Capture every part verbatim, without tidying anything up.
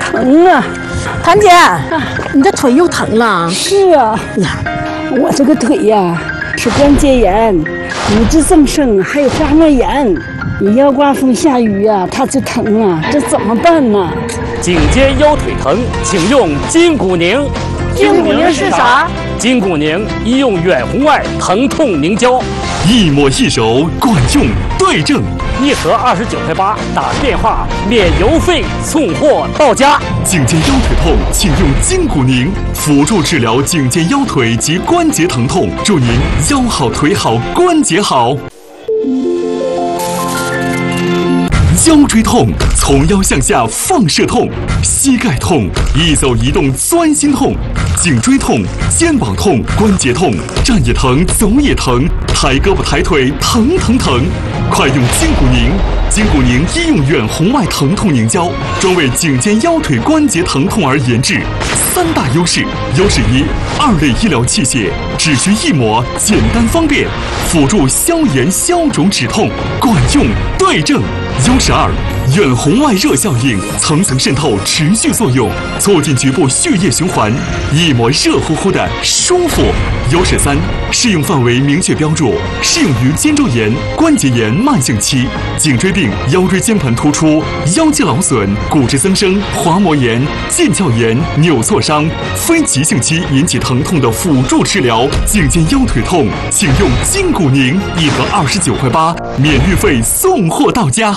疼啊！ 谭姐， 啊， 你的腿又疼了？ 是啊，呀，我这个腿呀是关节炎、骨质增生，还有滑膜炎。你要刮风下雨呀、它就疼啊，这怎么办呢？ 颈肩腰腿疼，请用筋骨宁。 筋骨宁是啥？ 筋骨宁医用远红外疼痛凝胶， 一抹一手，管用对症。 一盒二十九块八，打电话免邮费送货到家。 颈肩腰腿痛，请用筋骨宁，辅助治疗颈肩腰腿及关节疼痛，祝您腰好腿好关节好。腰椎痛，从腰向下放射痛；膝盖痛，一走一动钻心痛；颈椎痛、肩膀痛、关节痛，站也疼，走也疼，抬胳膊抬腿疼疼疼。快用筋骨宁！筋骨宁医用远红外疼痛凝胶，专为颈肩腰腿关节疼痛而研制。三大优势：优势一，二类医疗器械，只需一抹，简单方便，辅助消炎消肿止痛，管用对症。优势二，远红外热效应，层层渗透，持续作用，促进局部血液循环，一抹热乎乎的舒服。优势三，适用范围明确标注，适用于肩周炎、关节炎慢性期、颈椎病、腰椎间盘突出、腰肌劳损、骨质增生、滑膜炎、腱鞘炎、扭挫伤、非急性期引起疼痛的辅助治疗。颈肩腰腿痛，请用筋骨宁，一盒二十九块八，免运费送货到家。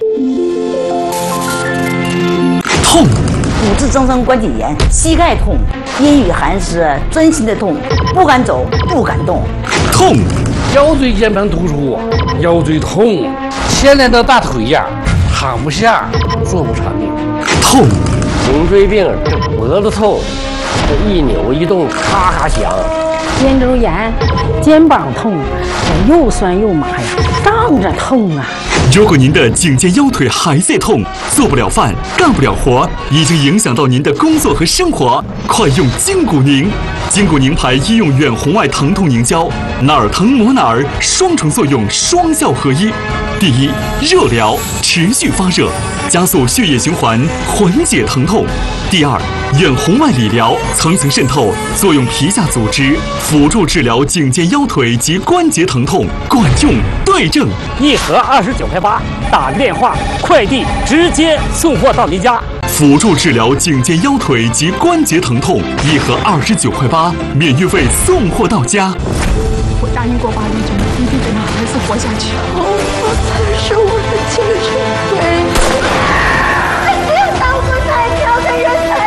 痛， 骨质增生关节炎，膝盖痛，阴雨寒湿，钻心的痛，不敢走，不敢动。 痛， 腰椎间盘突出，腰椎痛，牵连到大腿呀，躺不下，坐不长的。 痛， 颈椎病，脖子痛，这一扭一动咔咔响。 肩周炎、肩膀痛，我又酸又麻呀，胀着痛啊。 如果您的颈肩腰腿还在痛，做不了饭，干不了活，已经影响到您的工作和生活，快用筋骨宁！筋骨宁牌医用远红外疼痛凝胶，哪儿疼抹哪儿，双重作用，双效合一。第一，热疗，持续发热，加速血液循环，缓解疼痛。第二，远红外理疗，层层渗透，作用皮下组织，辅助治疗颈肩腰腿及关节疼痛，管用对症。 一盒二十九块八，打个电话，快递直接送货到您家。 辅助治疗颈肩腰腿及关节疼痛，一盒二十九块八，免运费送货到家。 我答应过巴黎君，一定得让孩子活下去。哦，他是我的亲生闺女。不要当初才挑的人才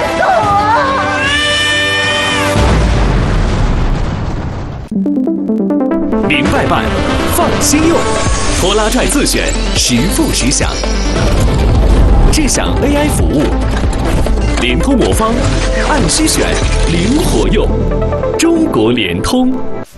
走啊！ 明白办，放心用，拖拉拽自选，实付实享。智享 A I 服务，联通魔方，按需选，灵活用。中国联通。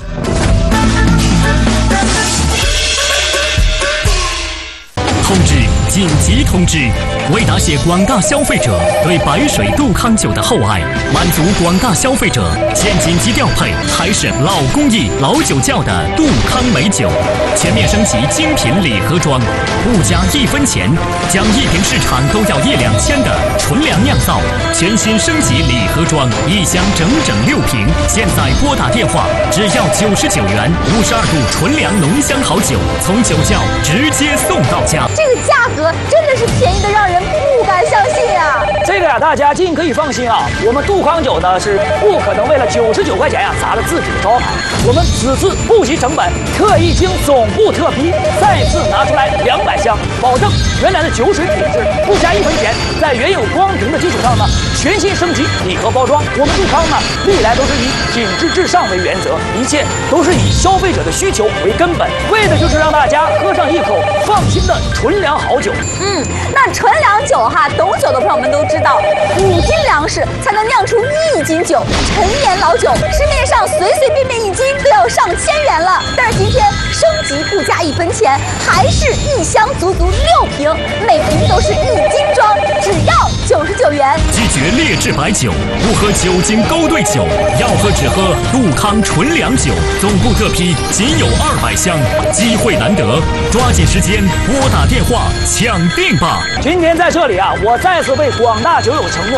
通知！紧急通知！为答谢广大消费者对白水杜康酒的厚爱，满足广大消费者现紧急调配海省老工艺、老酒窖的杜康美酒，全面升级精品礼盒装，不加一分钱，将一瓶市场都要一两千的纯粮酿造，全新升级礼盒装，一箱整整六瓶，现在拨打电话只要九十九元，五十二度纯粮浓香好酒，从酒窖直接送到家。 这个价格真的是便宜的让人不敢相信啊！ 这个呀、啊，大家尽可以放心啊，我们杜康酒呢是不可能为了九十九块钱呀、啊、砸了自己的招牌。我们此次不惜成本，特意经总部特批，再次拿出来两百箱，保证原来的酒水品质，不加一分钱，在原有光瓶的基础上呢，全新升级礼盒包装。我们杜康呢，历来都是以品质至上为原则，一切都是以消费者的需求为根本，为的就是让大家喝上一口放心的纯粮好酒。 嗯，那纯粮酒哈，懂酒的朋友们都知道，五斤粮食才能酿出一斤酒，陈年老酒市面上随随便便一斤都要上千元了。但是今天升级不加一分钱，还是一箱足足六瓶，每瓶都是一斤装，只要九十九元。 拒绝劣质白酒，不喝酒精勾兑酒，要喝只喝杜康纯粮酒，总部特批仅有二百箱，机会难得，抓紧时间拨打电话抢定吧！ 今天在这里啊，我再次为广大酒友承诺。